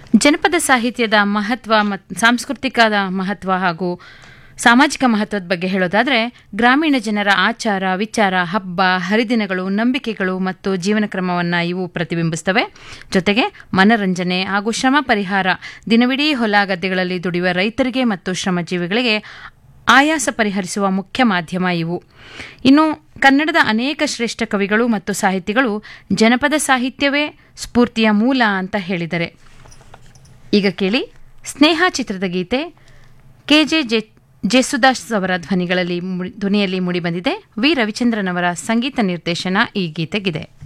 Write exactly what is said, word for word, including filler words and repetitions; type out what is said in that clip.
ಜನಪದ ಸಾಹಿತ್ಯದ ಮಹತ್ವ ಮತ್ತು ಸಾಂಸ್ಕೃತಿಕದ ಮಹತ್ವ ಹಾಗೂ ಸಾಮಾಜಿಕ ಮಹತ್ವದ ಬಗ್ಗೆ ಹೇಳೋದಾದರೆ ಗ್ರಾಮೀಣ ಜನರ ಆಚಾರ ವಿಚಾರ ಹಬ್ಬ ಹರಿದಿನಗಳು ನಂಬಿಕೆಗಳು ಮತ್ತು ಜೀವನ ಕ್ರಮವನ್ನು ಇವು ಪ್ರತಿಬಿಂಬಿಸ್ತವೆ. ಜೊತೆಗೆ ಮನರಂಜನೆ ಹಾಗೂ ಶ್ರಮ ಪರಿಹಾರ, ದಿನವಿಡೀ ಹೊಲ ಗದ್ದೆಗಳಲ್ಲಿ ದುಡಿಯುವ ರೈತರಿಗೆ ಮತ್ತು ಶ್ರಮಜೀವಿಗಳಿಗೆ ಆಯಾಸ ಪರಿಹರಿಸುವ ಮುಖ್ಯ ಮಾಧ್ಯಮ ಇವು. ಇನ್ನು ಕನ್ನಡದ ಅನೇಕ ಶ್ರೇಷ್ಠ ಕವಿಗಳು ಮತ್ತು ಸಾಹಿತಿಗಳು ಜನಪದ ಸಾಹಿತ್ಯವೇ ಸ್ಫೂರ್ತಿಯ ಮೂಲ ಅಂತ ಹೇಳಿದ್ದಾರೆ. ಈಗ ಕೇಳಿ ಸ್ನೇಹ ಚಿತ್ರದ ಗೀತೆ. ಕೆಜೆ ಜೆ ಜೇಸುದಾಸ್ ಅವರ ಧ್ವನಿಗಳಲ್ಲಿ ಧ್ವನಿಯಲ್ಲಿ ಮೂಡಿಬಂದಿದೆ. ವಿ ರವಿಚಂದ್ರನ್ ಅವರ ಸಂಗೀತ ನಿರ್ದೇಶನ ಈ ಗೀತೆಗಿದೆ.